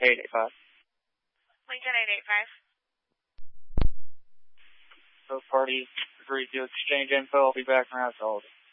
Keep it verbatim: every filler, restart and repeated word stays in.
eight eight five. Lincoln eight eight five. Both parties agreed to exchange info. I'll be back around to hold it.